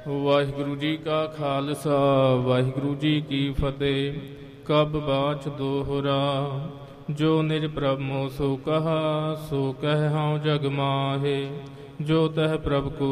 ਵਾਹਿਗੁਰੂ ਜੀ ਕਾ ਖਾਲਸਾ ਵਾਹਿਗੁਰੂ ਜੀ ਕੀ ਫਤਿਹ। ਕਬ ਬਾਚ ਦੋਹਰਾ ਜੋ ਨਿਜ ਪ੍ਰਭ ਮੋ ਸੋ ਕਹਾ, ਸੋ ਕਹਿ ਹਉ ਜਗ ਮਾਹੇ। ਜੋ ਤਹ ਪ੍ਰਭ ਕੋ